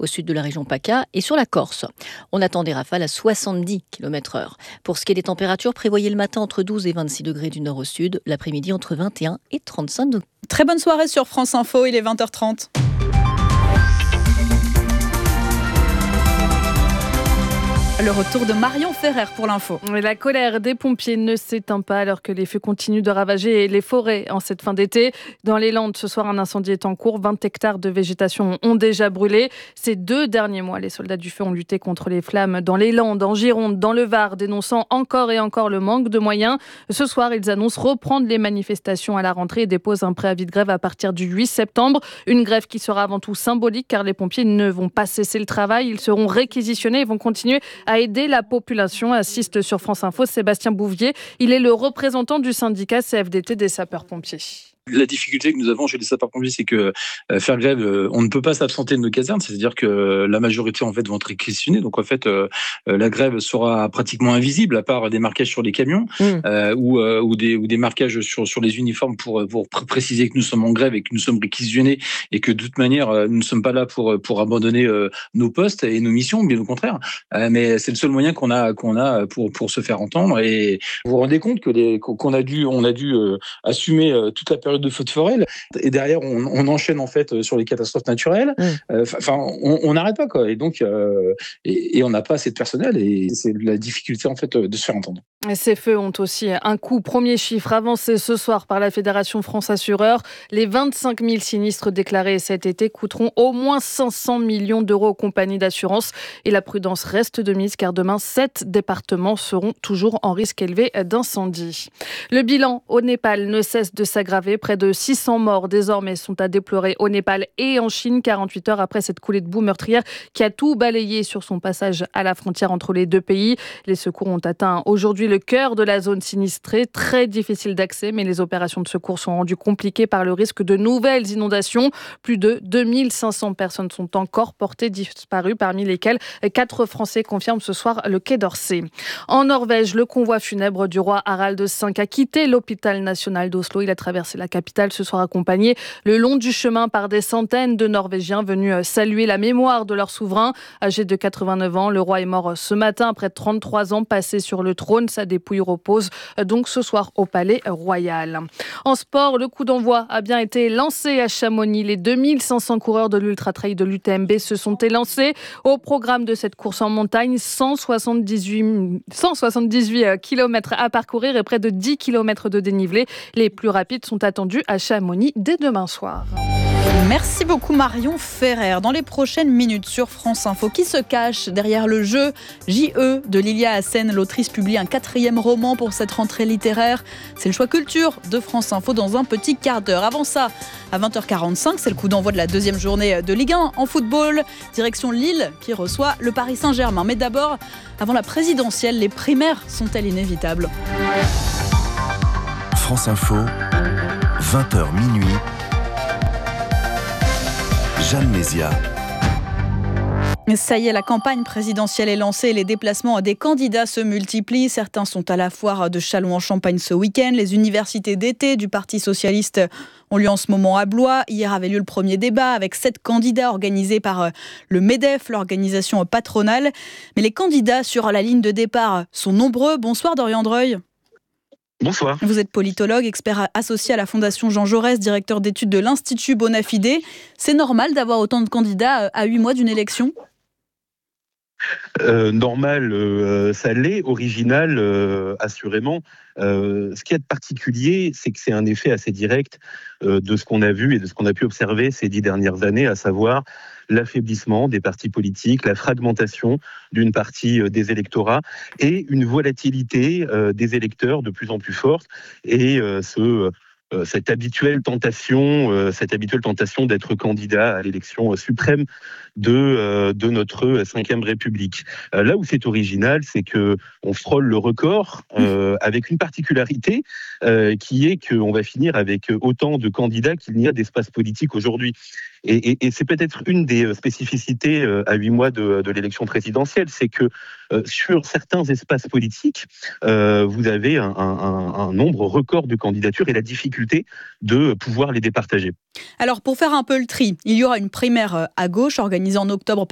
au sud de la région PACA et sur la Corse. On attend des rafales à 70 km/h. Pour ce qui est des températures, prévoyez le matin entre 12 et 26 degrés du nord au sud, l'après-midi entre 21 et 35 degrés. Très bonne soirée sur France Info, il est 20h30. Le retour de Marion Ferrer pour l'info. La colère des pompiers ne s'éteint pas alors que les feux continuent de ravager les forêts en cette fin d'été. Dans les Landes, ce soir, un incendie est en cours. 20 hectares de végétation ont déjà brûlé. Ces 2 derniers mois, les soldats du feu ont lutté contre les flammes dans les Landes, en Gironde, dans le Var, dénonçant encore et encore le manque de moyens. Ce soir, ils annoncent reprendre les manifestations à la rentrée et déposent un préavis de grève à partir du 8 septembre. Une grève qui sera avant tout symbolique car les pompiers ne vont pas cesser le travail. Ils seront réquisitionnés et vont continuer à aider la population, assiste sur France Info Sébastien Bouvier. Il est le représentant du syndicat CFDT des sapeurs-pompiers. La difficulté que nous avons chez les sapeurs-pompiers, c'est que faire grève, on ne peut pas s'absenter de nos casernes, c'est-à-dire que la majorité en fait vont être réquisitionnés. Donc en fait, la grève sera pratiquement invisible à part des marquages sur les camions ou des marquages sur les uniformes pour préciser que nous sommes en grève et que nous sommes réquisitionnés et que de toute manière nous ne sommes pas là pour abandonner nos postes et nos missions, bien au contraire. Mais c'est le seul moyen qu'on a pour se faire entendre. Et vous vous rendez compte que qu'on a dû assumer toute la période de feux de forêt, et derrière on enchaîne en fait sur les catastrophes naturelles. On n'arrête pas quoi. Et donc on n'a pas assez de personnel et c'est la difficulté en fait de se faire entendre. Et ces feux ont aussi un coût. Premier chiffre avancé ce soir par la Fédération France Assureurs. Les 25 000 sinistres déclarés cet été coûteront au moins 500 millions d'euros aux compagnies d'assurance. Et la prudence reste de mise car demain, 7 départements seront toujours en risque élevé d'incendie. Le bilan au Népal ne cesse de s'aggraver. Près de 600 morts désormais sont à déplorer au Népal et en Chine, 48 heures après cette coulée de boue meurtrière qui a tout balayé sur son passage à la frontière entre les deux pays. Les secours ont atteint aujourd'hui le cœur de la zone sinistrée, très difficile d'accès, mais les opérations de secours sont rendues compliquées par le risque de nouvelles inondations. Plus de 2500 personnes sont encore portées disparues, parmi lesquelles 4 Français confirment ce soir le Quai d'Orsay. En Norvège, le convoi funèbre du roi Harald V a quitté l'hôpital national d'Oslo. Il a traversé la capitale ce soir accompagné le long du chemin par des centaines de Norvégiens venus saluer la mémoire de leur souverain. Âgé de 89 ans, le roi est mort ce matin après 33 ans passés sur le trône. Sa dépouille repose donc ce soir au Palais Royal. En sport, le coup d'envoi a bien été lancé à Chamonix. Les 2500 coureurs de l'Ultra-Trail de l'UTMB se sont élancés. Au programme de cette course en montagne, 178 km à parcourir et près de 10 km de dénivelé. Les plus rapides sont attendus à Chamonix dès demain soir. Merci beaucoup Marion Ferrer. Dans les prochaines minutes sur France Info, qui se cache derrière le jeu J.E. de Lilia Hassen? L'autrice publie un 4e roman pour cette rentrée littéraire. C'est le choix culture de France Info dans un petit quart d'heure. Avant ça, à 20h45, c'est le coup d'envoi de la 2e journée de Ligue 1 en football. Direction Lille qui reçoit le Paris Saint-Germain. Mais d'abord, avant la présidentielle, les primaires sont-elles inévitables? France Info, 20h minuit. Jeanne Mézia. Ça y est, la campagne présidentielle est lancée. Les déplacements des candidats se multiplient. Certains sont à la foire de Châlons-en-Champagne ce week-end. Les universités d'été du Parti socialiste ont lieu en ce moment à Blois. Hier avait lieu le premier débat avec 7 candidats organisés par le MEDEF, l'organisation patronale. Mais les candidats sur la ligne de départ sont nombreux. Bonsoir Dorian Dreuil. Bonsoir. Vous êtes politologue, expert associé à la Fondation Jean Jaurès, directeur d'études de l'Institut Bonafide. C'est normal d'avoir autant de candidats à 8 mois d'une élection ? Normal, ça l'est. Original, assurément. Ce qui est de particulier, c'est que c'est un effet assez direct de ce qu'on a vu et de ce qu'on a pu observer ces 10 dernières années, à savoir l'affaiblissement des partis politiques, la fragmentation d'une partie des électorats et une volatilité des électeurs de plus en plus forte et cette habituelle tentation d'être candidat à l'élection suprême de notre Ve République. Là où c'est original, c'est que on frôle le record avec une particularité qui est qu'on va finir avec autant de candidats qu'il n'y a d'espace politique aujourd'hui. Et c'est peut-être une des spécificités à 8 mois de l'élection présidentielle, c'est que sur certains espaces politiques, vous avez un nombre record de candidatures et la difficulté de pouvoir les départager. Alors pour faire un peu le tri, il y aura une primaire à gauche organisée en octobre